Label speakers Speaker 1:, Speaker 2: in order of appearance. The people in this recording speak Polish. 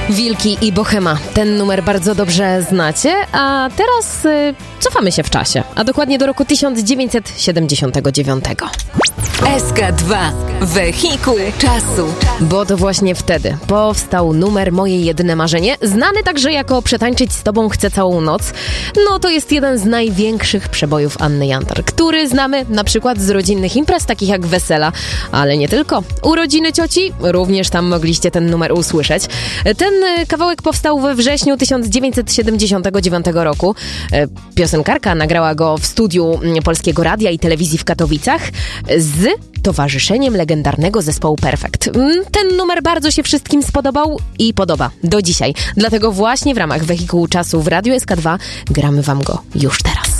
Speaker 1: Wilki i Bohema. Ten numer bardzo dobrze znacie, a teraz cofamy się w czasie, a dokładnie do roku 1979.
Speaker 2: SK2. Wehikuł czasu.
Speaker 1: Bo to właśnie wtedy powstał numer Moje jedyne marzenie, znany także jako Przetańczyć z tobą chcę całą noc. No to jest jeden z największych przebojów Anny Jantar, który znamy na przykład z rodzinnych imprez, takich jak wesela, ale nie tylko. Urodziny cioci, również tam mogliście ten numer usłyszeć. Ten kawałek powstał we wrześniu 1979 roku. Piosenkarka nagrała go w studiu Polskiego Radia i Telewizji w Katowicach z towarzyszeniem legendarnego zespołu Perfekt. Ten numer bardzo się wszystkim spodobał i podoba do dzisiaj. Dlatego właśnie w ramach Wehikułu Czasu w Radiu SK2 gramy wam go już teraz.